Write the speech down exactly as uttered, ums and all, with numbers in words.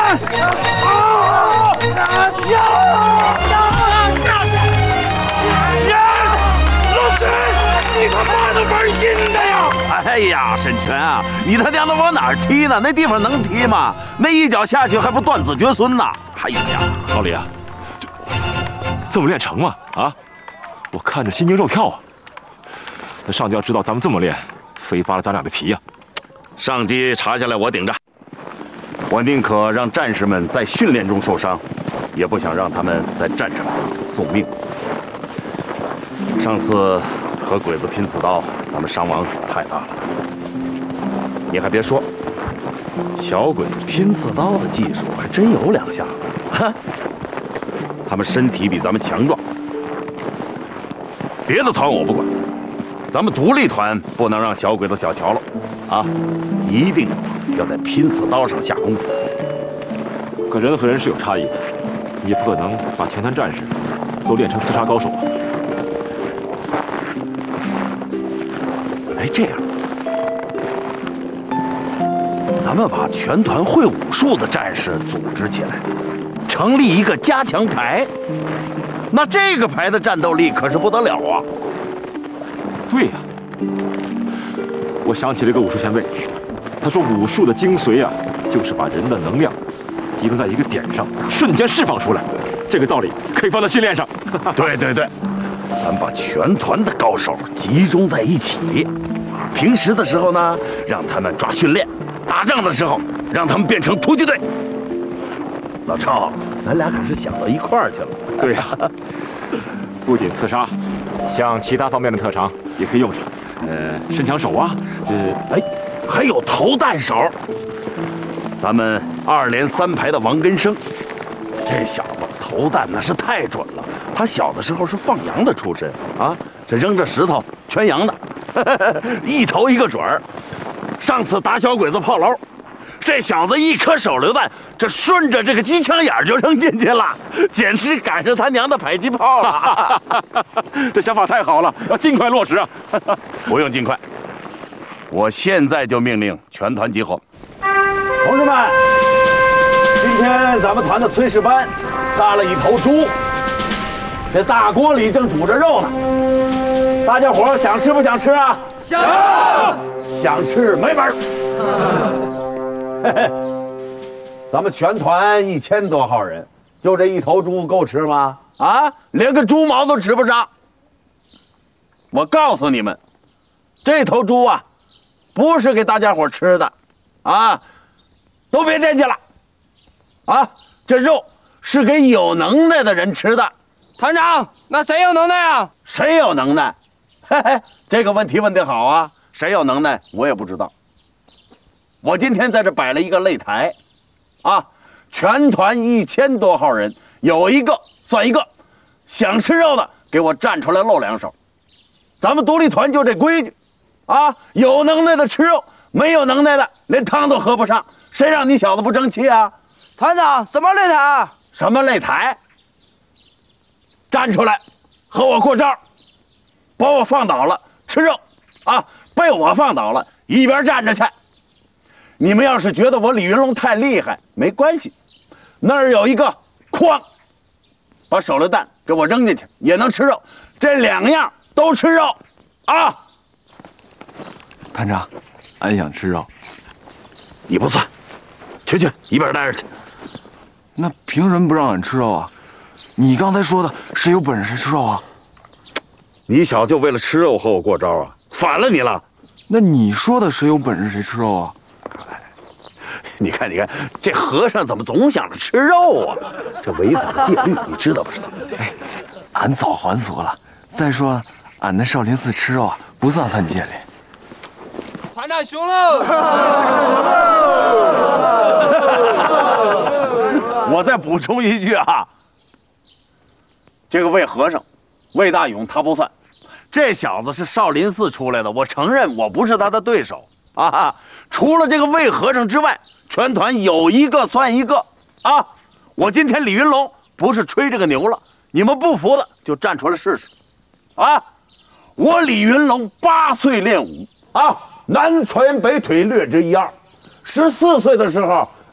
老沈，你他妈的玩阴的呀！哎呀，沈全啊，你他娘的往哪儿踢呢？那地方能踢吗？那一脚下去还不断子绝孙呢！哎呀， 老李啊，这这么练成吗？啊，我看着心惊肉跳啊！那上级要知道咱们这么练，非扒了咱俩的皮呀！ 上级查下来我顶着。我宁可让战士们在训练中受伤，也不想让他们在战场上送命。上次和鬼子拼刺刀，咱们伤亡太大了。你还别说，小鬼子拼刺刀的技术还真有两下子，哈！他们身体比咱们强壮。别的团我不管，咱们独立团不能让小鬼子小瞧了，啊！一定要在拼刺刀上下功夫。 可人和人是有差异的，你也不可能把全团战士都练成刺杀高手啊。 哎，这样，咱们把全团会武术的战士组织起来，成立一个加强排。那这个排的战斗力可是不得了啊！ 对呀、啊，我想起了一个武术前辈，他说武术的精髓啊，就是把人的能量集中在一个点上，瞬间释放出来。这个道理可以放在训练上。 对对对，咱把全团的高手集中在一起，平时的时候呢，让他们抓训练；打仗的时候，让他们变成突击队。老赵，咱俩可是想到一块儿去了。 对呀、啊，不仅刺杀，像其他方面的特长也可以用上。呃，伸枪手啊，这哎，还有投弹手。咱们二连三排的王根生，这小子投弹那是太准了。他小的时候是放羊的出身啊，这扔着石头圈羊的，一投一个准儿。上次打小鬼子炮楼，这小子一颗手榴弹，这顺着这个机枪眼就扔进去了，简直赶上他娘的迫击炮了。 这想法太好了，要尽快落实啊！ 不用尽快，我现在就命令全团集合。同志们，今天咱们团的炊事班杀了一头猪，这大锅里正煮着肉呢。大家伙想吃不想吃啊？想。想吃没门儿。嘿嘿，咱们全团一千多号人，就这一头猪够吃吗？啊，连个猪毛都吃不上。我告诉你们，这头猪啊，不是给大家伙吃的，啊，都别惦记了，啊，这肉是给有能耐的人吃的。 团长，那谁有能耐啊？ 谁有能耐？嘿嘿，这个问题问得好啊！谁有能耐，我也不知道。我今天在这摆了一个擂台，啊，全团一千多号人，有一个算一个，想吃肉的给我站出来露两手。咱们独立团就这规矩，啊，有能耐的吃肉，没有能耐的连汤都喝不上。谁让你小子不争气啊？ 团长，什么擂台啊？ 什么擂台？站出来，和我过招，把我放倒了吃肉，啊，被我放倒了一边站着去。你们要是觉得我李云龙太厉害，没关系，那儿有一个筐，把手榴弹给我扔进去，也能吃肉。这两样都吃肉，啊！ 团长，俺想吃肉。 你不算，去去一边待着去。 那凭什么不让俺吃肉啊？你刚才说的谁有本事谁吃肉啊？ 你小子就为了吃肉和我过招啊？反了你了！ 那你说的谁有本事谁吃肉啊？ 你看，你看，这和尚怎么总想着吃肉啊？这违反了戒律，你知道不知道？ 哎，俺早还俗了。再说，俺那少林寺吃肉啊，不算犯戒律。 团长熊喽！ 我再补充一句啊，这个魏和尚，魏大勇他不算，这小子是少林寺出来的，我承认我不是他的对手啊。除了这个魏和尚之外，全团有一个算一个啊！我今天李云龙不是吹这个牛了，你们不服的就站出来试试，啊！我李云龙八岁练武啊，南拳北腿略知一二，十四岁的时候